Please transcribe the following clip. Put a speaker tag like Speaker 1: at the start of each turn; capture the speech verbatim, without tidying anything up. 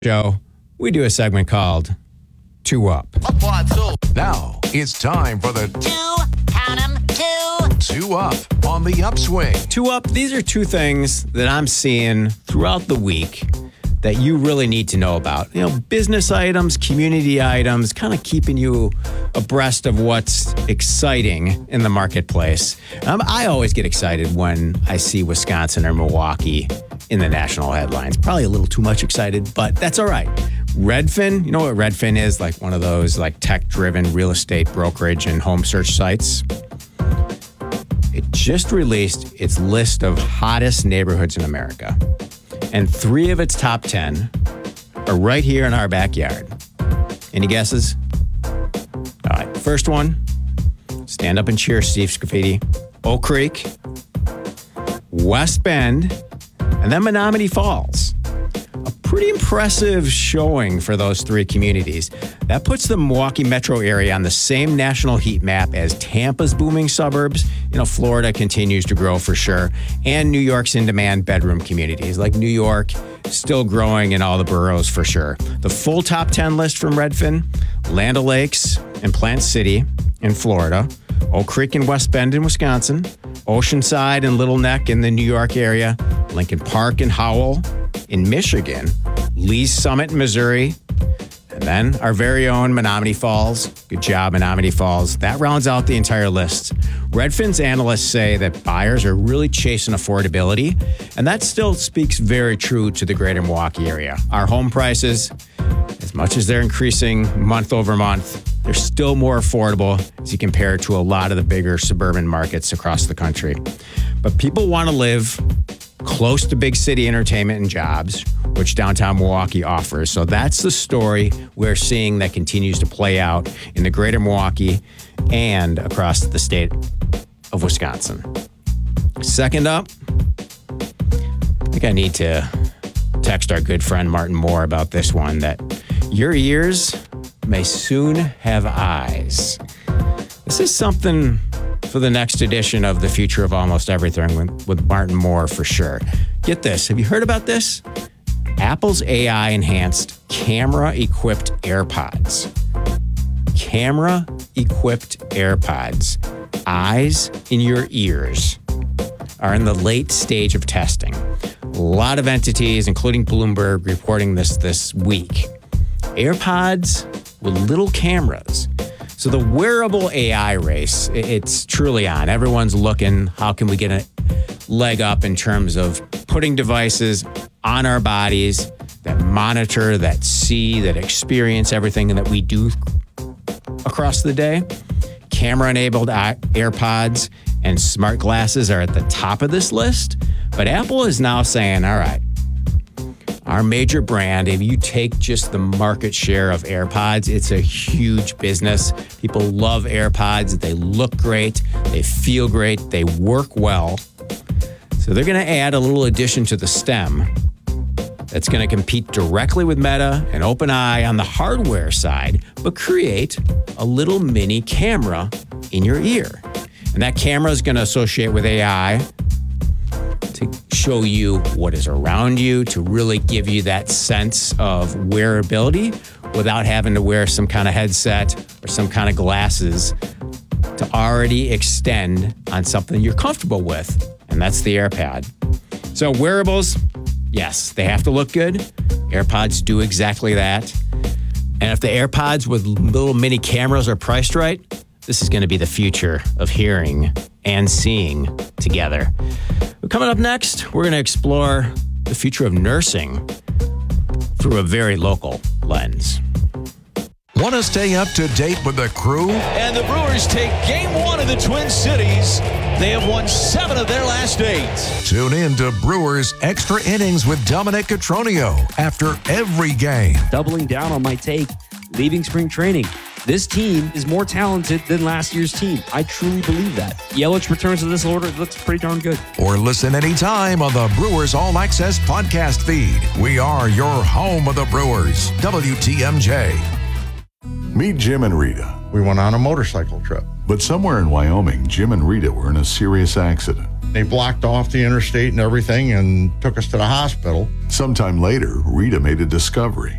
Speaker 1: show, we do a segment called Two Up.
Speaker 2: Now it's time for the
Speaker 3: Two, count 'em, two.
Speaker 2: Two Up on the Upswing.
Speaker 1: Two Up, these are two things that I'm seeing throughout the week that you really need to know about. You know, business items, community items, kind of keeping you abreast of what's exciting in the marketplace. Um, I always get excited when I see Wisconsin or Milwaukee in the national headlines. Probably a little too much excited, but that's all right. Redfin, you know what Redfin is? Like one of those like tech-driven real estate brokerage and home search sites. It just released its list of hottest neighborhoods in America. And three of its top ten are right here in our backyard. Any guesses? All right, first one, stand up and cheer, Steve Scafidi. Oak Creek, West Bend, and then Menominee Falls. A pretty impressive showing for those three communities. That puts the Milwaukee metro area on the same national heat map as Tampa's booming suburbs. You know, Florida continues to grow for sure. And New York's in-demand bedroom communities. Like New York, still growing in all the boroughs for sure. The full top ten list from Redfin, Land O'Lakes and Plant City in Florida, Oak Creek and West Bend in Wisconsin, Oceanside and Little Neck in the New York area, Lincoln Park and Howell in Michigan, Lee's Summit in Missouri, and then our very own Menominee Falls. Good job, Menominee Falls. That rounds out the entire list. Redfin's analysts say that buyers are really chasing affordability, and that still speaks very true to the greater Milwaukee area. Our home prices, as much as they're increasing month over month, they're still more affordable as you compare to a lot of the bigger suburban markets across the country. But people want to live close to big city entertainment and jobs, which downtown Milwaukee offers. So that's the story we're seeing that continues to play out in the greater Milwaukee and across the state of Wisconsin. Second up, I think I need to text our good friend Martin Moore about this one, that your ears may soon have eyes. This is something for the next edition of The Future of Almost Everything with, with Martin Moore for sure. Get this. Have you heard about this? Apple's A I-enhanced camera-equipped AirPods. Camera-equipped AirPods. Eyes in your ears are in the late stage of testing. A lot of entities, including Bloomberg, reporting this this week. AirPods with little cameras. So the wearable A I race, it's truly on. Everyone's looking, how can we get a leg up in terms of putting devices on our bodies that monitor, that see, that experience everything that we do across the day. Camera-enabled AirPods and smart glasses are at the top of this list. But Apple is now saying, all right, our major brand, if you take just the market share of AirPods, it's a huge business. People love AirPods. They look great. They feel great. They work well. So they're going to add a little addition to the stem that's going to compete directly with Meta and OpenAI on the hardware side, but create a little mini camera in your ear. And that camera is going to associate with A I to show you what is around you, to really give you that sense of wearability without having to wear some kind of headset or some kind of glasses, to already extend on something you're comfortable with, and that's the AirPod. So wearables, yes, they have to look good. AirPods do exactly that. And if the AirPods with little mini cameras are priced right, this is going to be the future of hearing and seeing together. But coming up next, we're going to explore the future of nursing through a very local lens.
Speaker 2: Want to stay up to date with the crew?
Speaker 4: And the Brewers take game one of the Twin Cities. They have won seven of their last eight.
Speaker 2: Tune in to Brewers Extra Innings with Dominic Cotroneo after every game.
Speaker 5: Doubling down on my take, leaving spring training. This team is more talented than last year's team. I truly believe that. Yelich returns to this order. It looks pretty darn good.
Speaker 2: Or listen anytime on the Brewers All Access podcast feed. We are your home of the Brewers. W T M J.
Speaker 6: Meet Jim and Rita.
Speaker 7: We went on a motorcycle trip.
Speaker 6: But somewhere in Wyoming, Jim and Rita were in a serious accident.
Speaker 7: They blocked off the interstate and everything and took us to the hospital.
Speaker 6: Sometime later, Rita made a discovery.